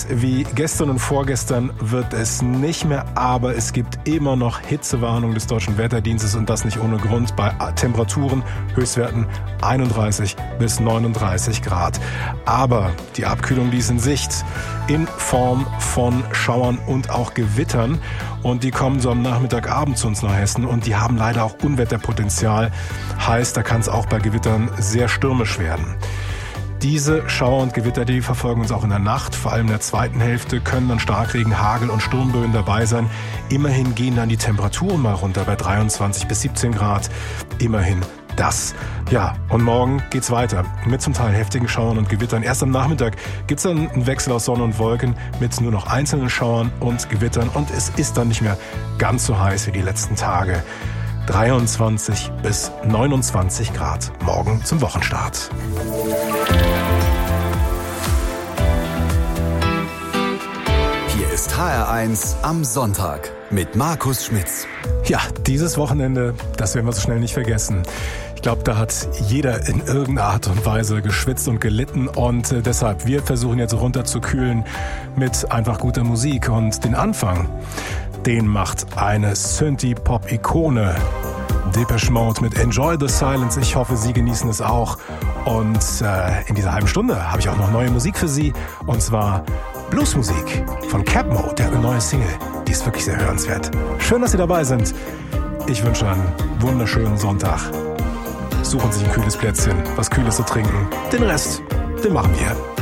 heiß wie gestern und vorgestern wird es nicht mehr, aber es gibt immer noch Hitzewarnung des Deutschen Wetterdienstes und das nicht ohne Grund bei Temperaturen, Höchstwerten 31 bis 39 Grad. Aber die Abkühlung, die ist in Sicht in Form von Schauern und auch Gewittern und die kommen so am Nachmittagabend zu uns nach Hessen und die haben leider auch Unwetterpotenzial. Heißt, da kann es auch bei Gewittern sehr stürmisch werden. Diese Schauer und Gewitter, die verfolgen uns auch in der Nacht, vor allem in der zweiten Hälfte, können dann Starkregen, Hagel und Sturmböen dabei sein. Immerhin gehen dann die Temperaturen mal runter bei 23 bis 17 Grad. Immerhin das. Ja, und morgen geht's weiter mit zum Teil heftigen Schauern und Gewittern. Erst am Nachmittag gibt's dann einen Wechsel aus Sonne und Wolken mit nur noch einzelnen Schauern und Gewittern und es ist dann nicht mehr ganz so heiß wie die letzten Tage. 23 bis 29 Grad morgen zum Wochenstart. Hier ist HR1 am Sonntag mit Markus Schmitz. Ja, dieses Wochenende, das werden wir so schnell nicht vergessen. Ich glaube, da hat jeder in irgendeiner Art und Weise geschwitzt und gelitten und deshalb, wir versuchen jetzt runterzukühlen mit einfach guter Musik und den Anfang, den macht eine Synthie-Pop-Ikone. Depeche Mode mit Enjoy the Silence. Ich hoffe, Sie genießen es auch. Und in dieser halben Stunde habe ich auch noch neue Musik für Sie. Und zwar Bluesmusik von Capmo. Der hat eine neue Single. Die ist wirklich sehr hörenswert. Schön, dass Sie dabei sind. Ich wünsche einen wunderschönen Sonntag. Suchen Sie sich ein kühles Plätzchen, was Kühles zu trinken. Den Rest, den machen wir.